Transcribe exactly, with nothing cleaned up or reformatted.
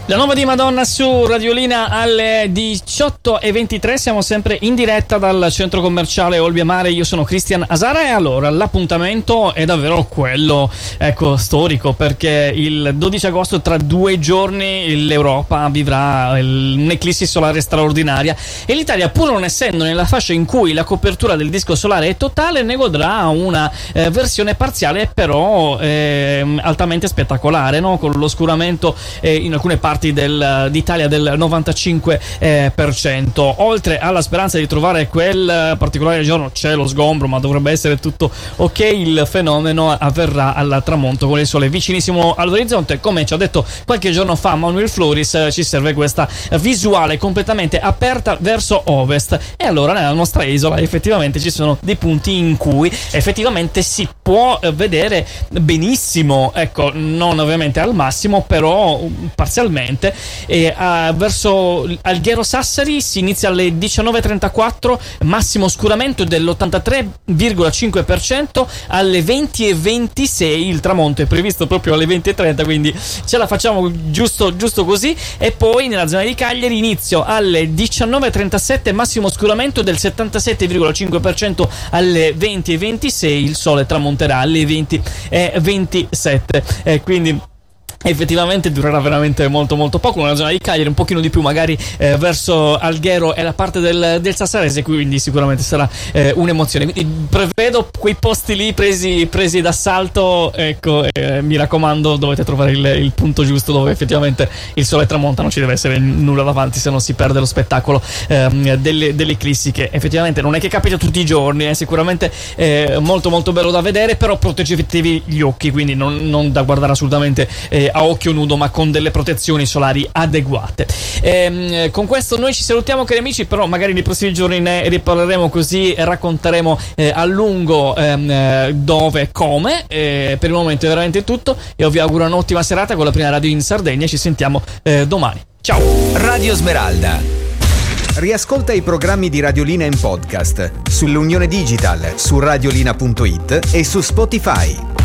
La nuova di Madonna su Radiolina alle diciotto e ventitré, siamo sempre in diretta dal centro commerciale Olbia Mare. Io sono Cristian Asara e allora l'appuntamento è davvero quello, ecco, storico, perché il dodici agosto, tra due giorni, l'Europa vivrà un'eclissi solare straordinaria e l'Italia, pur non essendo nella fascia in cui la copertura del disco solare è totale, ne godrà una eh, versione parziale però eh, altamente spettacolare, no? Con l'oscuramento eh, in alcune parti Del, d'Italia del novantacinque per cento. Oltre alla speranza di trovare quel particolare giorno, c'è lo sgombro, ma dovrebbe essere tutto ok. Il fenomeno avverrà al tramonto con il sole vicinissimo all'orizzonte. Come ci ha detto qualche giorno fa Manuel Floris, ci serve questa visuale completamente aperta verso ovest, e allora nella nostra isola effettivamente ci sono dei punti in cui effettivamente si può vedere benissimo, ecco, non ovviamente al massimo, però parzialmente. E uh, verso Alghero Sassari si inizia alle diciannove e trentaquattro, massimo oscuramento dell'ottantatré virgola cinque per cento, alle venti e ventisei il tramonto è previsto proprio alle venti e trenta, quindi ce la facciamo giusto, giusto così. E poi nella zona di Cagliari inizio alle diciannove e trentasette, massimo oscuramento del settantasette virgola cinque per cento, alle venti e ventisei il sole tramonterà alle venti e ventisette, e quindi effettivamente durerà veramente molto molto poco. Nella zona di Cagliari un pochino di più magari eh, verso Alghero e la parte del, del Sassarese, quindi sicuramente sarà eh, un'emozione. Quindi prevedo quei posti lì presi, presi d'assalto, ecco, eh, mi raccomando, dovete trovare il, il punto giusto dove effettivamente il sole tramonta, non ci deve essere nulla davanti, se no si perde lo spettacolo eh, delle, dell'eclissi, che effettivamente non è che capita tutti i giorni, è sicuramente eh, molto molto bello da vedere, però proteggetevi gli occhi, quindi non, non da guardare assolutamente eh, a occhio nudo, ma con delle protezioni solari adeguate. E, con questo noi ci salutiamo, cari amici, però magari nei prossimi giorni ne riparleremo, così racconteremo eh, a lungo ehm, dove e come. E per il momento è veramente tutto. Io vi auguro un'ottima serata con la prima radio in Sardegna. Ci sentiamo eh, domani. Ciao. Radio Smeralda. Riascolta i programmi di Radiolina in podcast sull'Unione Digital, su radiolina punto it e su Spotify.